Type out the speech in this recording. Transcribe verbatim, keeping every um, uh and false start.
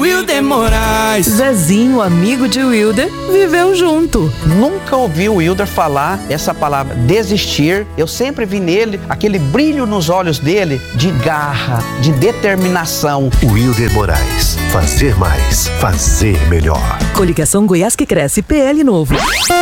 Wilder Moraes. Zezinho, amigo de Wilder, viveu junto. Nunca ouvi o Wilder falar essa palavra desistir. Eu sempre vi nele aquele brilho nos olhos dele de garra, de determinação. Wilder Moraes. Fazer mais, fazer melhor. Coligação Goiás que Cresce, P L Novo.